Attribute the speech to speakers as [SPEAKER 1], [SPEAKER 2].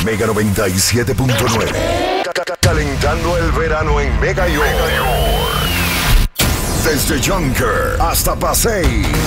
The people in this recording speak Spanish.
[SPEAKER 1] Mega 97.9. Calentando el verano en Mega York. Desde Junker hasta Pasay.